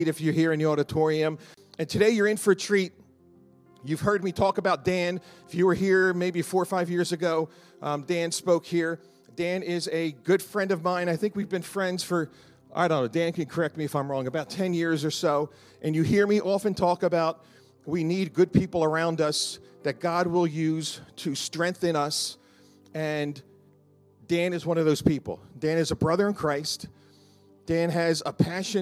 if you're here in the auditorium. And today you're in for a treat. You've heard me talk about Dan. If you were here maybe 4 or 5 years ago, Dan spoke here. Dan is a good friend of mine. I think we've been friends for, I don't know, Dan can correct me if I'm wrong, about 10 years or so. And you hear me often talk about we need good people around us that God will use to strengthen us. And Dan is one of those people. Dan is a brother in Christ. Dan has a passion